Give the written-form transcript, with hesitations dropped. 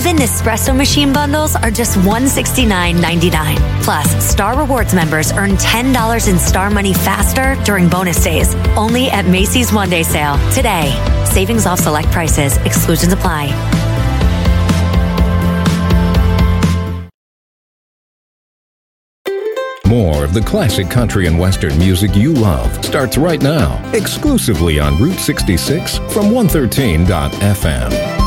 Even Nespresso machine bundles are just $169.99. Plus, Star Rewards members earn $10 in Star Money faster during bonus days. Only at Macy's One Day Sale today. Savings off select prices. Exclusions apply. More of the classic country and western music you love starts right now, exclusively on Route 66 from 113.fm.